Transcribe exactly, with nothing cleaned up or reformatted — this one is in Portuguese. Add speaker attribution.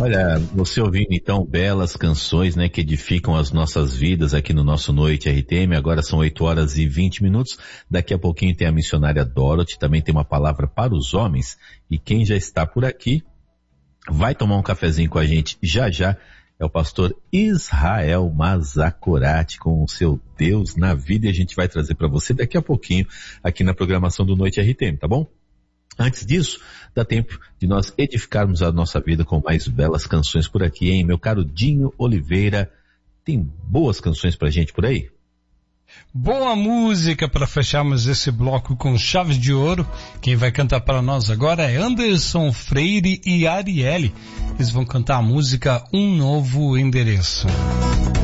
Speaker 1: Olha, você ouvindo então belas canções, né, que edificam as nossas vidas aqui no nosso Noite R T M. Agora são oito horas e vinte minutos. Daqui a pouquinho tem a missionária Dorothy, também tem uma palavra para os homens. E quem já está por aqui vai tomar um cafezinho com a gente já já. É o pastor Israel Mazakorati com o seu Deus na vida, e a gente vai trazer para você daqui a pouquinho aqui na programação do Noite R T M, tá bom? Antes disso, dá tempo de nós edificarmos a nossa vida com mais belas canções por aqui, hein? Meu caro Dinho Oliveira, tem boas canções pra gente por aí?
Speaker 2: Boa música para fecharmos esse bloco com chaves de ouro. Quem vai cantar para nós agora é Anderson Freire e Arielle. Eles vão cantar a música Um Novo Endereço.